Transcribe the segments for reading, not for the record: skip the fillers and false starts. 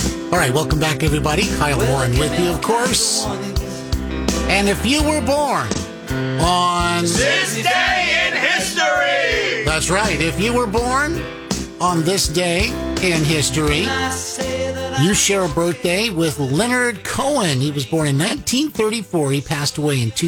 All right, welcome back, everybody. Kyle Warren with you, of course. And if you were born on this day in history, that's right. If you were born on this day in history, you share a birthday with Leonard Cohen. He was born in 1934. He passed away in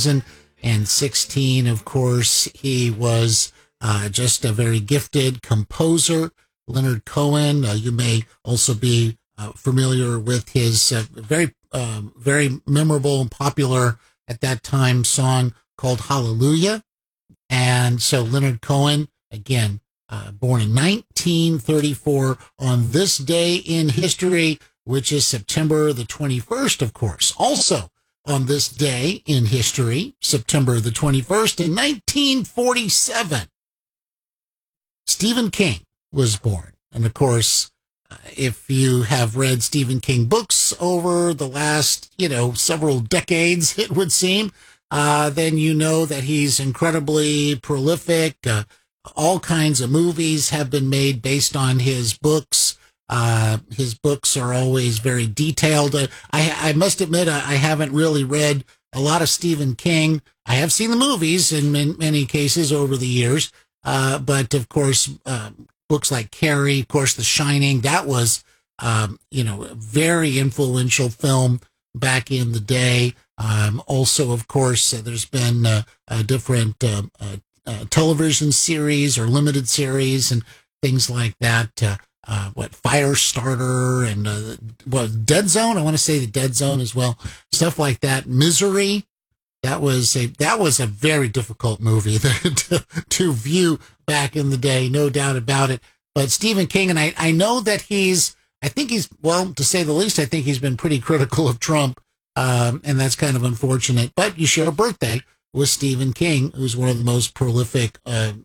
2016. Of course, he was just a very gifted composer. Leonard Cohen, you may also be familiar with his very memorable and popular at that time song called Hallelujah. And so Leonard Cohen, again, born in 1934 on this day in history, which is September the 21st, of course. Also on this day in history, September the 21st, in 1947, Stephen King was born. And of course, if you have read Stephen King books over the last, several decades, it would seem, then you know that he's incredibly prolific. All kinds of movies have been made based on his books. His books are always very detailed. I must admit, I haven't really read a lot of Stephen King. I have seen the movies in many cases over the years. But of course, books like Carrie, of course, The Shining, that was, a very influential film back in the day. Also, of course, there's been different television series or limited series and things like that. Firestarter and Dead Zone. I want to say the Dead Zone as well. Stuff like that. Misery. That was a very difficult movie to view back in the day, no doubt about it. But Stephen King, and I know that to say the least, I think he's been pretty critical of Trump, and that's kind of unfortunate. But you share a birthday with Stephen King, who's one of the most prolific